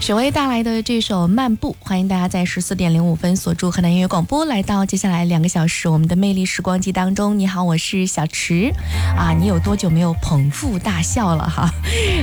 许巍带来的这首《漫步》，欢迎大家在14:05锁住河南音乐广播，来到接下来2个小时我们的魅力时光机当中。你好，我是小池啊，你有多久没有捧腹大笑了哈？